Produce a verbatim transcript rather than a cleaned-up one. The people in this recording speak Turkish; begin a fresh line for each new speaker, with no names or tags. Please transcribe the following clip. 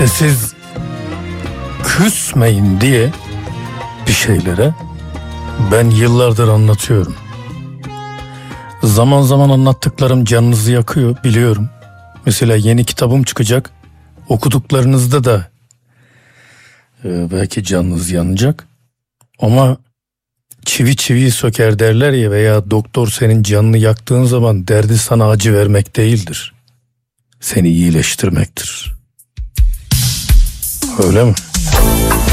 İşte siz küsmeyin diye bir şeylere ben yıllardır anlatıyorum. Zaman zaman anlattıklarım canınızı yakıyor, biliyorum. Mesela yeni kitabım çıkacak. Okuduklarınızda da e, belki canınız yanacak. Ama çivi çiviyi söker derler ya, veya doktor senin canını yaktığın zaman derdi sana acı vermek değildir. Seni iyileştirmektir. Öyle mi?